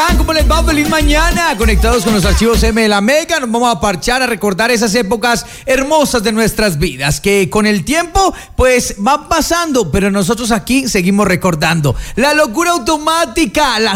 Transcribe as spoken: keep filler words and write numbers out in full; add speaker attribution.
Speaker 1: están? ¿Cómo les va? Feliz mañana. Conectados con los archivos M de la Mega, nos vamos a parchar, a recordar esas épocas hermosas de nuestras vidas que con el tiempo pues van pasando, pero nosotros aquí seguimos recordando. La locura automática, la